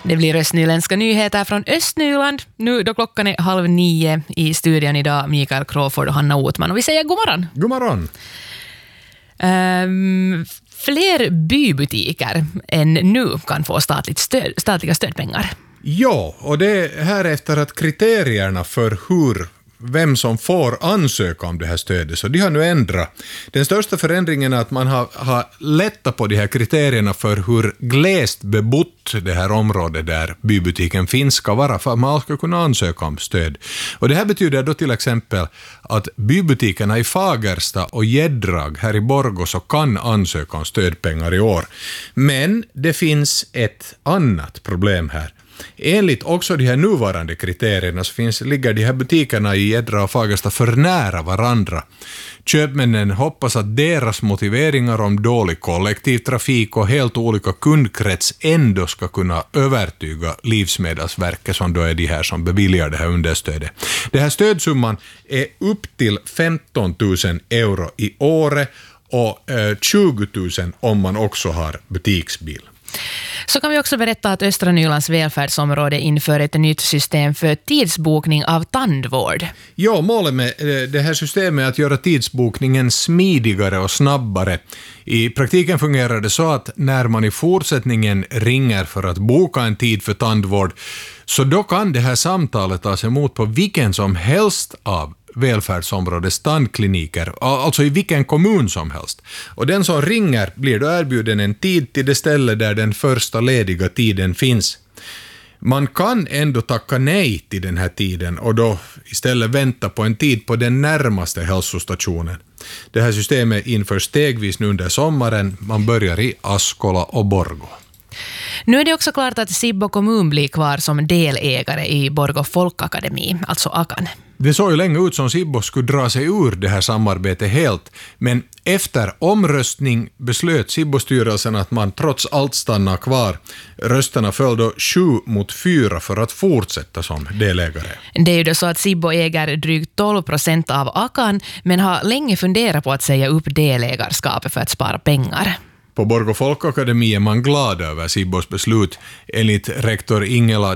Det blir östnyländska nyheter från Östnyland. Nu då klockan är 8:30 i studion idag, Mikael Crawford och Hanna Otman. Och vi säger god morgon. God morgon. Fler bybutiker än nu kan få statliga stödpengar. Ja, och det här efter att kriterierna för vem som får ansöka om det här stödet, så de har nu ändrat. Den största förändringen är att man har lättat på de här kriterierna för hur glest bebott det här området där bybutiken finns ska vara för att man ska kunna ansöka om stöd. Och det här betyder då till exempel att bybutikerna i Fagersta och Gäddrag här i Borgå så kan ansöka om stödpengar i år. Men det finns ett annat problem här. Enligt också de här nuvarande kriterierna så ligger de här butikerna i Gädra och Fagersta för nära varandra. Köpmännen hoppas att deras motiveringar om dålig kollektivtrafik och helt olika kundkrets ändå ska kunna övertyga Livsmedelsverket, som då är de här som beviljar det här understödet. Det här stödsumman är upp till 15 000 euro i året och 20 000 om man också har butiksbil. Så kan vi också berätta att Östra Nylands välfärdsområde inför ett nytt system för tidsbokning av tandvård. Ja, målet med det här systemet är att göra tidsbokningen smidigare och snabbare. I praktiken fungerar det så att när man i fortsättningen ringer för att boka en tid för tandvård, så då kan det här samtalet tas emot på vilken som helst av välfärdsområdets tandkliniker, alltså i vilken kommun som helst. Och den som ringer blir då erbjuden en tid till det ställe där den första lediga tiden finns. Man kan ändå tacka nej till den här tiden och då istället vänta på en tid på den närmaste hälsostationen. Det här systemet införs stegvis nu under sommaren. Man börjar i Askola och Borgå. Nu är det också klart att Sibbo kommun blir kvar som delägare i Borgå folkakademi, alltså AKAN. Det såg ju länge ut som Sibbo skulle dra sig ur det här samarbetet helt, men efter omröstning beslöt Sibbo-styrelsen att man trots allt stannar kvar. Rösterna föll då 7-4 för att fortsätta som delägare. Det är ju då så att Sibbo äger drygt 12% av AKAN, men har länge funderat på att säga upp delägarskapet för att spara pengar. På Borgå folkakademi är man glad över Sibbos beslut. Enligt rektor Ingela